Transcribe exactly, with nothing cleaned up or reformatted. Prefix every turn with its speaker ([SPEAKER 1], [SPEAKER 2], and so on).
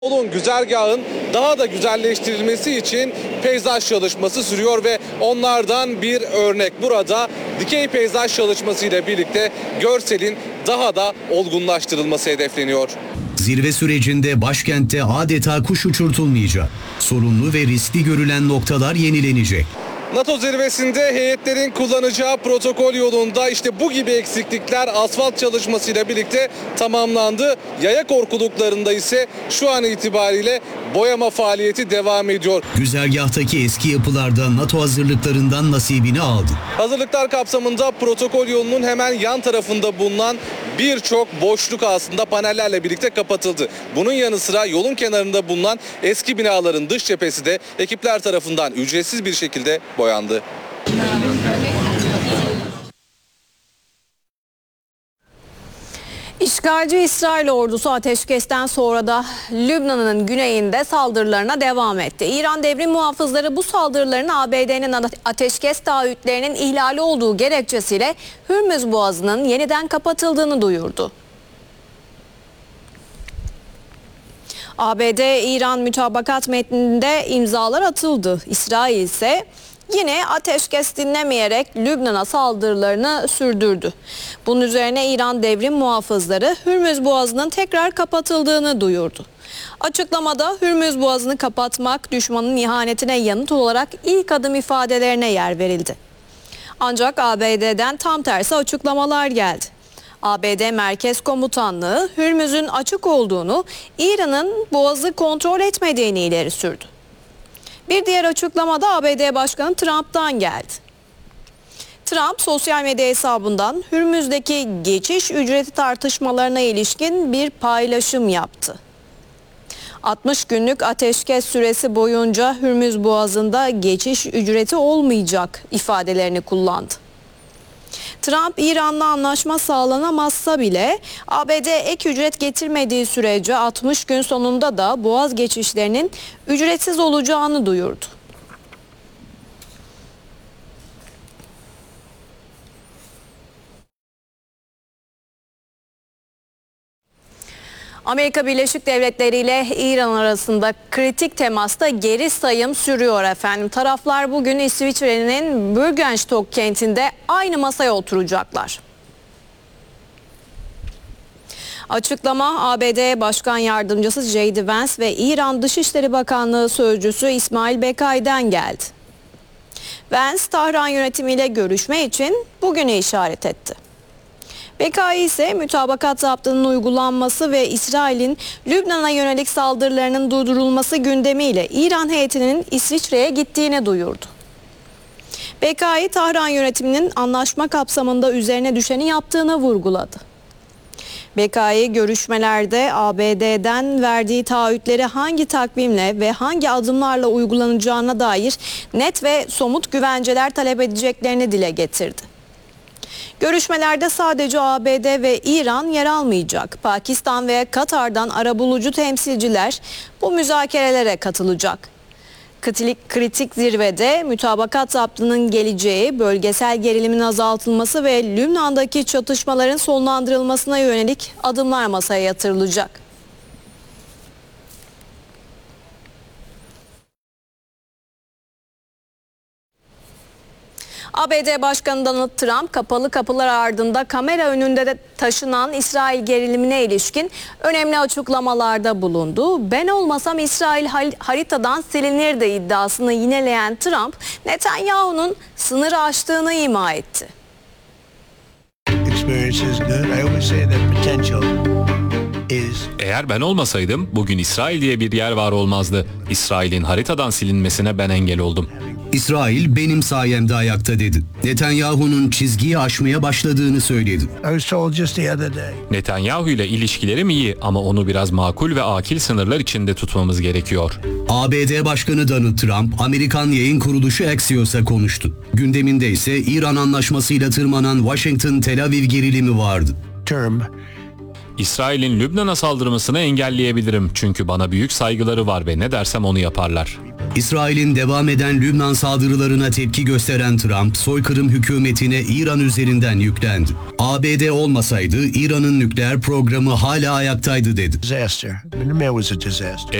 [SPEAKER 1] Yolun güzergahın daha da güzelleştirilmesi için peyzaj çalışması sürüyor ve onlardan bir örnek burada dikey peyzaj çalışması ile birlikte görselin daha da olgunlaştırılması hedefleniyor.
[SPEAKER 2] Zirve sürecinde başkentte adeta kuş uçurtulmayacak. Sorunlu ve riskli görülen noktalar yenilenecek.
[SPEAKER 1] NATO zirvesinde heyetlerin kullanacağı protokol yolunda işte bu gibi eksiklikler asfalt çalışmasıyla birlikte tamamlandı. Yaya korkuluklarında ise şu an itibariyle boyama faaliyeti devam ediyor.
[SPEAKER 2] Güzergahtaki eski yapılarda NATO hazırlıklarından nasibini aldı.
[SPEAKER 1] Hazırlıklar kapsamında protokol yolunun hemen yan tarafında bulunan birçok boşluk aslında panellerle birlikte kapatıldı. Bunun yanı sıra yolun kenarında bulunan eski binaların dış cephesi de ekipler tarafından ücretsiz bir şekilde boyandı.
[SPEAKER 3] İşgalci İsrail ordusu ateşkesten sonra da Lübnan'ın güneyinde saldırılarına devam etti. İran devrim muhafızları bu saldırıların A B D'nin ateşkes taahhütlerinin ihlali olduğu gerekçesiyle Hürmüz Boğazı'nın yeniden kapatıldığını duyurdu. A B D-İran mütabakat metninde imzalar atıldı. İsrail ise yine ateşkes dinlemeyerek Lübnan'a saldırılarını sürdürdü. Bunun üzerine İran devrim muhafızları Hürmüz Boğazı'nın tekrar kapatıldığını duyurdu. Açıklamada Hürmüz Boğazı'nı kapatmak düşmanın ihanetine yanıt olarak ilk adım ifadelerine yer verildi. Ancak A B D'den tam tersi açıklamalar geldi. A B D Merkez Komutanlığı Hürmüz'ün açık olduğunu, İran'ın boğazı kontrol etmediğini ileri sürdü. Bir diğer açıklamada A B D Başkanı Trump'tan geldi. Trump sosyal medya hesabından Hürmüz'deki geçiş ücreti tartışmalarına ilişkin bir paylaşım yaptı. altmış günlük ateşkes süresi boyunca Hürmüz Boğazı'nda geçiş ücreti olmayacak ifadelerini kullandı. Trump, İran'la anlaşma sağlanamazsa bile A B D ek ücret getirmediği sürece altmış gün sonunda da boğaz geçişlerinin ücretsiz olacağını duyurdu. Amerika Birleşik Devletleri ile İran arasında kritik temasta geri sayım sürüyor efendim. Taraflar bugün İsviçre'nin Bürgenstock kentinde aynı masaya oturacaklar. Açıklama A B D Başkan Yardımcısı J D Vance ve İran Dışişleri Bakanlığı Sözcüsü İsmail Bekai'den geldi. Vance, Tahran yönetimiyle görüşme için bugünü işaret etti. Bekai ise mütabakat zaptının uygulanması ve İsrail'in Lübnan'a yönelik saldırılarının durdurulması gündemiyle İran heyetinin İsviçre'ye gittiğini duyurdu. Bekai, Tahran yönetiminin anlaşma kapsamında üzerine düşeni yaptığını vurguladı. Bekai, görüşmelerde A B D'den verdiği taahhütleri hangi takvimle ve hangi adımlarla uygulanacağına dair net ve somut güvenceler talep edeceklerini dile getirdi. Görüşmelerde sadece A B D ve İran yer almayacak. Pakistan ve Katar'dan arabulucu temsilciler bu müzakerelere katılacak. Kritik, kritik zirvede mütabakat zaptının geleceği, bölgesel gerilimin azaltılması ve Lübnan'daki çatışmaların sonlandırılmasına yönelik adımlar masaya yatırılacak. A B D Başkanı Donald Trump kapalı kapılar ardında kamera önünde de taşınan İsrail gerilimine ilişkin önemli açıklamalarda bulundu. Ben olmasam İsrail haritadan silinirdi iddiasını yineleyen Trump, Netanyahu'nun sınırı aştığını ima etti.
[SPEAKER 4] Eğer ben olmasaydım bugün İsrail diye bir yer var olmazdı. İsrail'in haritadan silinmesine ben engel oldum.
[SPEAKER 2] İsrail benim sayemde ayakta dedi. Netanyahu'nun çizgiyi aşmaya başladığını söyledi.
[SPEAKER 4] Netanyahu ile ilişkilerim iyi ama onu biraz makul ve akil sınırlar içinde tutmamız gerekiyor.
[SPEAKER 2] A B D Başkanı Donald Trump, Amerikan yayın kuruluşu Axios'a konuştu. Gündeminde ise İran anlaşmasıyla tırmanan Washington-Tel Aviv gerilimi vardı.
[SPEAKER 4] İsrail'in Lübnan'a saldırmasını engelleyebilirim çünkü bana büyük saygıları var ve ne dersem onu yaparlar.
[SPEAKER 2] İsrail'in devam eden Lübnan saldırılarına tepki gösteren Trump, soykırım hükümetine İran üzerinden yüklendi. A B D olmasaydı İran'ın nükleer programı hala ayaktaydı dedi.
[SPEAKER 5] Disaster. I mean, the man was a disaster.